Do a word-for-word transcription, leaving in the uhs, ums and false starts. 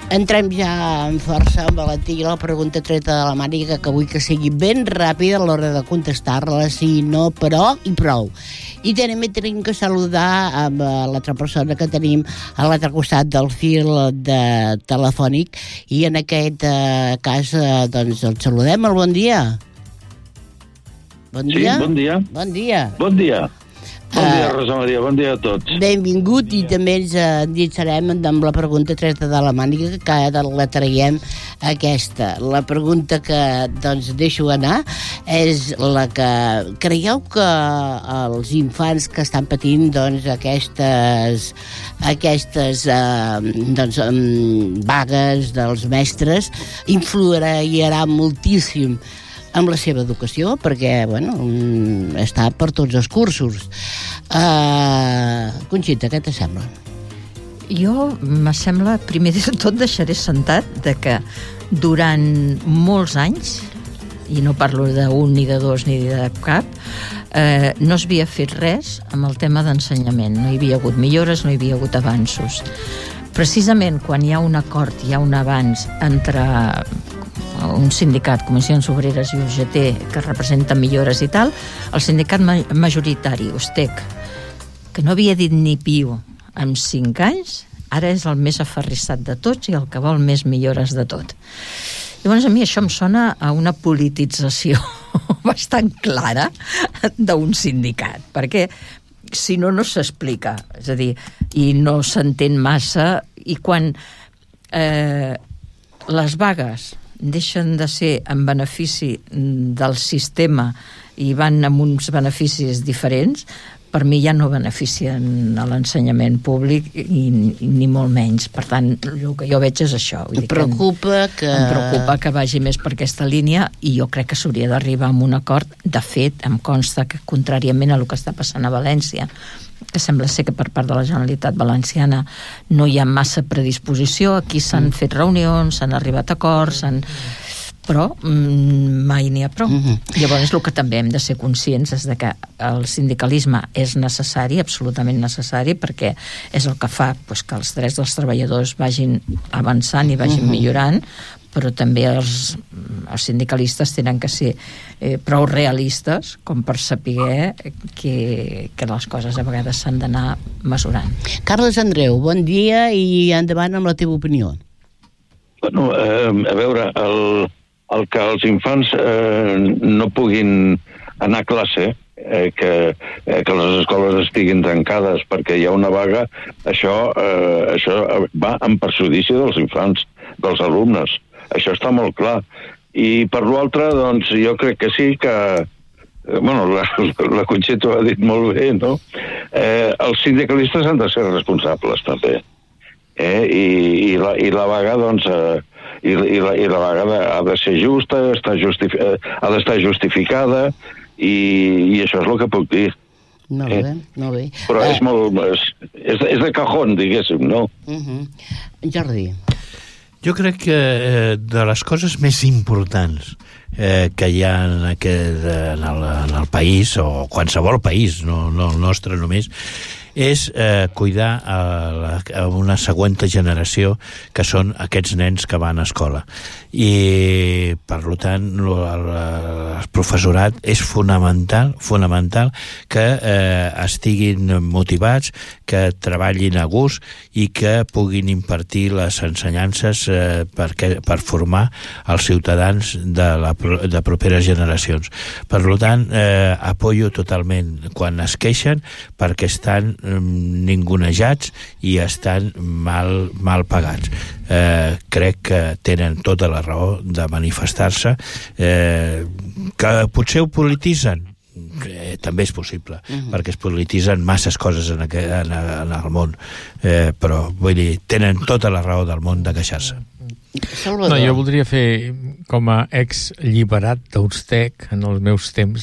Entrem ja amb força amb Valentí la pregunta treta de la màniga, que vull que sigui ben ràpida a l'hora de contestar-la, sí, no, però i prou. I també tenim que saludar amb l'altra persona que tenim a l'altre costat del fil de telefònic, i en aquest eh, cas eh, doncs el saludem. El bon dia. Bon dia. Sí, bon dia. Bon dia. Bon dia. Bon dia, Rosa Maria, bon dia a tots. Benvingut, i també ens endinsarem amb la pregunta treta de la màniga, que ara la traiem aquesta. La pregunta que doncs deixo anar és la que creieu que els infants que estan patint doncs aquestes aquestes eh, doncs, vagues dels mestres influirà moltíssim amb la seva educació, perquè, bueno, està per tots els cursos. Uh, Conxita, què te sembla? Jo, me sembla, primer de tot deixaré sentat de que durant molts anys, i no parlo d'un ni de dos ni de cap, eh, no s'havia fet res amb el tema d'ensenyament. No hi havia hagut millores, no hi havia hagut avanços. Precisament quan hi ha un acord, hi ha un avanç entre un sindicat, Comissions Obreres i U G T, que representa millores i tal, el sindicat majoritari, U S T E C, que no havia dit ni piu en cinc anys, ara és el més aferrissat de tots i el que vol més millores de tot. Llavors a mi això em sona a una politització bastant clara d'un sindicat, perquè si no, no s'explica, és a dir, i no s'entén massa, i quan eh, les vagues deixen de ser en benefici del sistema i van amb uns beneficis diferents, per mi ja no beneficien a l'ensenyament públic i, i ni molt menys. Per tant, el que jo veig és això. Vull dir, em preocupa que... Em preocupa que vagi més per aquesta línia, i jo crec que s'hauria d'arribar a un acord. De fet, em consta que, contràriament a el que està passant a València, que sembla ser que per part de la Generalitat Valenciana no hi ha massa predisposició, aquí s'han mm. fet reunions, s'han arribat a acords, s'han... però mm, mai n'hi ha prou. Mm-hmm. Llavors el que també hem de ser conscients és de que el sindicalisme és necessari, absolutament necessari, perquè és el que fa pues, que els drets dels treballadors vagin avançant i vagin mm-hmm. millorant, però també els, els sindicalistes tenen que ser eh, prou realistes com per saber que, que les coses a vegades s'han d'anar mesurant. Carles Andreu, bon dia i endavant amb la teva opinió. Bueno, eh, a veure, el, el que els infants eh, no puguin anar a classe, eh, que, eh, que les escoles estiguin tancades perquè hi ha una vaga, això, eh, això va en perjudici dels infants, dels alumnes. Això està molt clar. I per l'altre, doncs, jo crec que sí que... Bueno, la, la Conxita ho ha dit molt bé, no? Eh, els sindicalistes han de ser responsables, també. Eh? I, i, la, I la vaga, doncs... Eh, i, i, la, I la vaga ha de ser justa, està justifi, eh, ha d'estar justificada, i, i això és el que puc dir. Molt bé, eh? molt bé. Però uh, és molt... És, és, és de cajón, diguéssim, no? Uh-huh. Jordi. Jo crec que eh, de les coses més importants eh, que hi ha en, aquest, en, el, en el país, o qualsevol país, no, no el nostre només, és eh, cuidar a, la, a una següent generació, que són aquests nens que van a escola. I, per tant, el, el professorat és fonamental, fonamental que eh, estiguin motivats, que treballin a gust i que puguin impartir les ensenyances eh, perquè, per formar els ciutadans de, la, de properes generacions. Per tant, eh, apoyo totalment quan es queixen perquè estan ningunejats i estan mal, mal pagats. Eh, crec que tenen tota la raó de manifestar-se. Eh, que potser ho polititzen, eh, també és possible, uh-huh. perquè es polititzen masses coses en, aqu en, en el món, eh, però vull dir, tenen tota la raó del món de queixar-se. No, jo voldria fer, com a ex-lliberat d'U S T E C en els meus temps